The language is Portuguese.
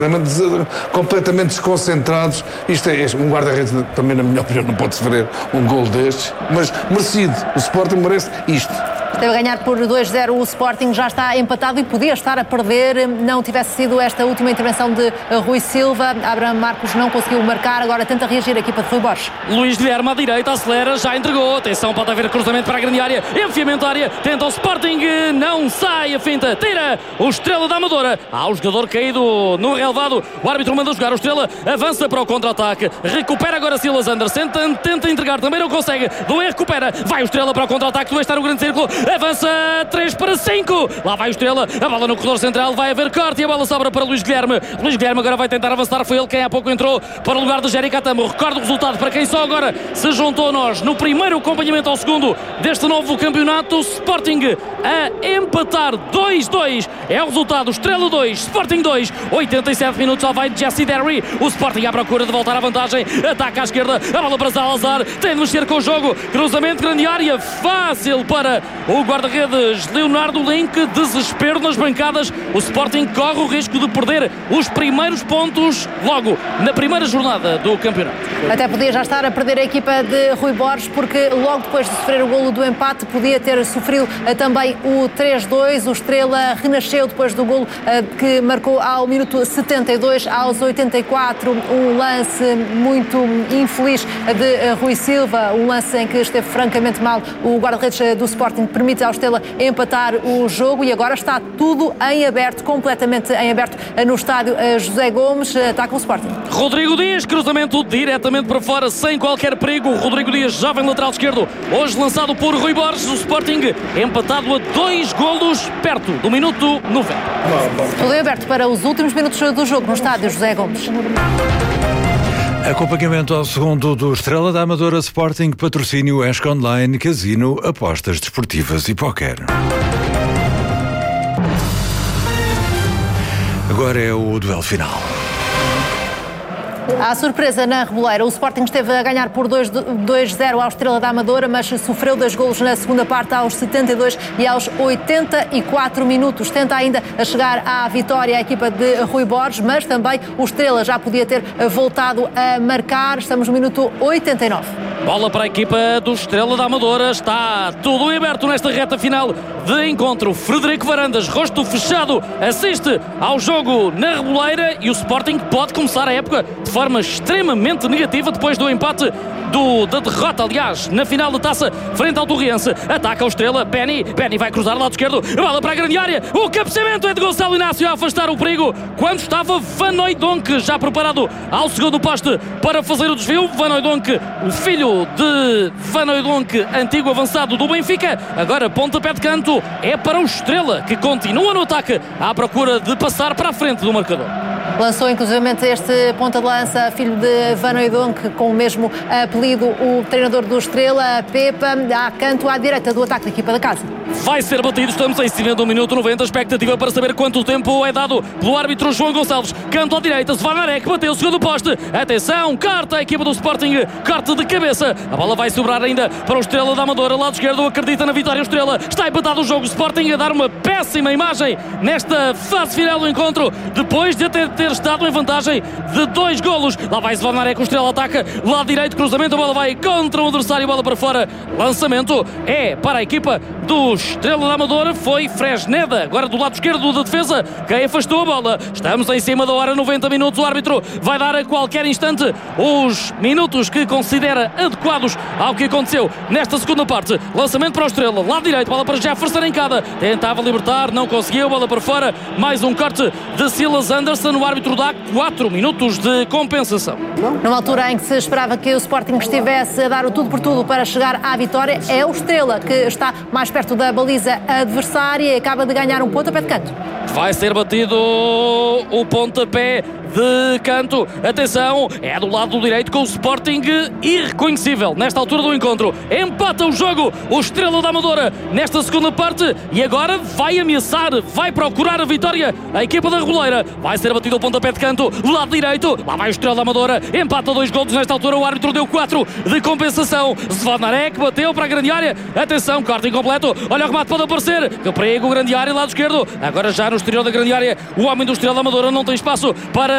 completamente desconcentrados. Isto é um guarda-redes, também na minha opinião, não pode sofrer um gol destes, mas merecido. O Sporting merece isto. Deve ganhar por 2-0. O Sporting já está empatado e podia estar a perder, não tivesse sido esta última intervenção de Rui Silva. Abraham Marcos não conseguiu marcar, agora tenta reagir a equipa de Rui Borges. Luís Guilherme à direita, acelera, já entregou. Atenção, pode haver cruzamento para a grande área, enfiamento à área, tenta o Sporting, não sai a finta, tira o Estrela da Amadora. Há o jogador caído no relevado, o árbitro manda jogar, o Estrela avança para o contra-ataque, recupera agora Silas Anderson, tenta entregar, também não consegue, Doué recupera, vai o Estrela para o contra-ataque, Doué está no grande círculo, avança 3 para 5, lá vai o Estrela, a bola no corredor central, vai haver corte e a bola sobra para Luís Guilherme. Luís Guilherme agora vai tentar avançar, foi ele quem há pouco entrou para o lugar de Jerry Catamo. Recordo o resultado para quem só agora se juntou a nós no primeiro acompanhamento ao segundo deste novo campeonato. Sporting a empatar 2-2, é o resultado, Estrela 2, Sporting 2, 87 minutos, lá vai Jesse Derry, o Sporting à procura de voltar à vantagem, ataca à esquerda, a bola para Salazar, tem de mexer com o jogo, cruzamento, grande área, fácil para o guarda-redes Leonardo Link, desespero nas bancadas, o Sporting corre o risco de perder os primeiros pontos logo na primeira jornada do campeonato. Até podia já estar a perder a equipa de Rui Borges, porque logo depois de sofrer o golo do empate podia ter sofrido também o 3-2, o Estrela renasceu depois do golo que marcou ao minuto 72, aos 84, um lance muito infeliz de Rui Silva, um lance em que esteve francamente mal o guarda-redes do Sporting, permite ao Estrela empatar o jogo e agora está tudo em aberto, completamente em aberto no estádio José Gomes, ataca o Sporting. Rodrigo Dias, cruzamento diretamente para fora, sem qualquer perigo. Rodrigo Dias, jovem lateral esquerdo, hoje lançado por Rui Borges, o Sporting empatado a 2 golos perto do minuto 90. Tudo em aberto para os últimos minutos do jogo no estádio José Gomes. Acompanhamento ao segundo do Estrela da Amadora, Sporting, patrocínio ESC Online, Casino, apostas desportivas e póquer. Agora é o duelo final. À surpresa na Reboleira, o Sporting esteve a ganhar por 2-0 ao Estrela da Amadora, mas sofreu 2 golos na segunda parte, aos 72 e aos 84 minutos. Tenta ainda a chegar à vitória a equipa de Rui Borges, mas também o Estrela já podia ter voltado a marcar. Estamos no minuto 89. Bola para a equipa do Estrela da Amadora, está tudo em aberto nesta reta final de encontro. Frederico Varandas, rosto fechado, assiste ao jogo na Reboleira e o Sporting pode começar a época de forma extremamente negativa depois do empate da derrota, aliás, na final da taça frente ao Torriense. Ataca o Estrela, Penny vai cruzar lado esquerdo, bola para a grande área, o cabeceamento é de Gonçalo Inácio a afastar o perigo, quando estava Van Hooijdonk já preparado ao segundo poste para fazer o desvio. Van Hooijdonk, o filho de Van Hooijdonk, antigo avançado do Benfica, agora pontapé de canto, é para o Estrela, que continua no ataque à procura de passar para a frente do marcador. Lançou inclusivamente este ponta de lança, filho de Van Hooijdonk, com o mesmo apelido, o treinador do Estrela, Pepa, a canto à direita do ataque da equipa da casa. Vai ser batido, estamos em cima do minuto 90, expectativa para saber quanto tempo é dado pelo árbitro João Gonçalves. Canto à direita, Svanarek bateu o segundo poste, atenção, carta a equipa do Sporting, corte de cabeça, a bola vai sobrar ainda para o Estrela da Amadora, lado esquerdo, acredita na vitória o Estrela, está empatado o jogo, o Sporting a dar uma péssima imagem nesta fase final do encontro, depois de ter estado em vantagem de 2 golos. Lá vai Svanarek, o Estrela ataca, lado direito, cruzamento, a bola vai contra o adversário, bola para fora, lançamento é para a equipa do Estrela da Amadora, foi Fresneda, agora do lado esquerdo da defesa, quem afastou a bola. Estamos em cima da hora, 90 minutos, o árbitro vai dar a qualquer instante os minutos que considera adequados ao que aconteceu nesta segunda parte. Lançamento para o Estrela, lado direito, bola para Jefferson em cada, tentava libertar, não conseguiu, bola para fora, mais um corte de Silas Anderson, o árbitro dá 4 minutos de compensação. Numa altura em que se esperava que o Sporting estivesse a dar o tudo por tudo para chegar à vitória, é o Estrela que está mais perto da baliza adversária e acaba de ganhar um pontapé de canto. Vai ser batido o pontapé de canto, atenção, é do lado direito com o Sporting irreconhecível nesta altura do encontro, empata o jogo o Estrela da Amadora nesta segunda parte e agora vai ameaçar, vai procurar a vitória a equipa da Reboleira, vai ser batido o pontapé de canto, lado direito, lá vai o Estrela da Amadora, empata 2 golos nesta altura, o árbitro deu 4 de compensação, Svanarek bateu para a grande área, atenção, corte incompleto, olha o remate, pode aparecer, que perigo, grande área, lado esquerdo, agora já no exterior da grande área, o homem do Estrela da Amadora não tem espaço para